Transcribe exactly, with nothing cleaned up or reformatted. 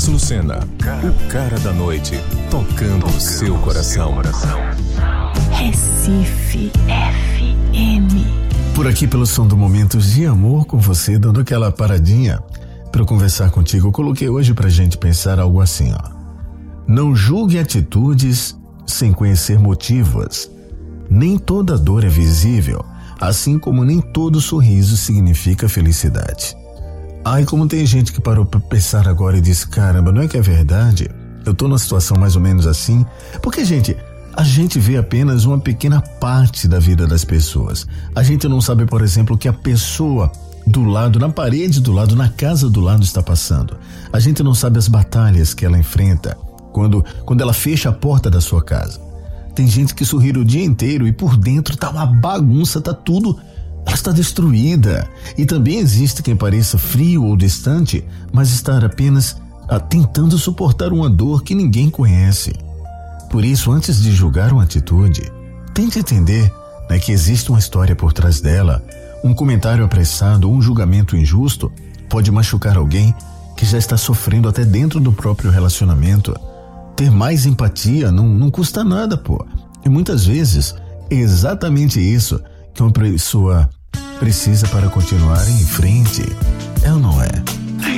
Carlos Lucena, o cara da noite, tocando o seu coração. Recife F M. Por aqui pelo som do Momentos de Amor com você, dando aquela paradinha para eu conversar contigo. Eu coloquei hoje pra gente pensar algo assim, ó. Não julgue atitudes sem conhecer motivos. Nem toda dor é visível, assim como nem todo sorriso significa felicidade. Ai, como tem gente que parou pra pensar agora e diz, caramba, não é que é verdade? Eu tô numa situação mais ou menos assim. Porque, gente, a gente vê apenas uma pequena parte da vida das pessoas. A gente não sabe, por exemplo, o que a pessoa do lado, na parede do lado, na casa do lado está passando. A gente não sabe as batalhas que ela enfrenta quando, quando ela fecha a porta da sua casa. Tem gente que sorri o dia inteiro e por dentro tá uma bagunça, tá tudo... Ela está destruída. E também existe quem pareça frio ou distante, mas está apenas ah, tentando suportar uma dor que ninguém conhece. Por isso, antes de julgar uma atitude, tente entender, né, que existe uma história por trás dela. Um comentário apressado ou um julgamento injusto pode machucar alguém que já está sofrendo até dentro do próprio relacionamento. Ter mais empatia não, não custa nada, pô. E muitas vezes é exatamente isso que uma pessoa precisa para continuar em frente. É ou não é?